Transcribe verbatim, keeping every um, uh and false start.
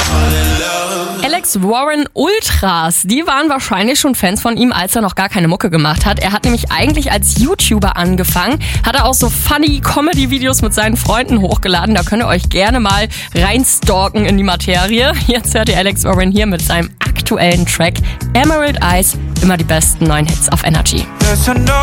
Alex Warren Ultras, die waren wahrscheinlich schon Fans von ihm, als er noch gar keine Mucke gemacht hat. Er hat nämlich eigentlich als YouTuber angefangen, hat er auch so funny Comedy-Videos mit seinen Freunden hochgeladen. Da könnt ihr euch gerne mal reinstalken in die Materie. Jetzt hört ihr Alex Warren hier mit seinem aktuellen Track Emerald Eyes. Immer die besten neuen Hits auf Energy.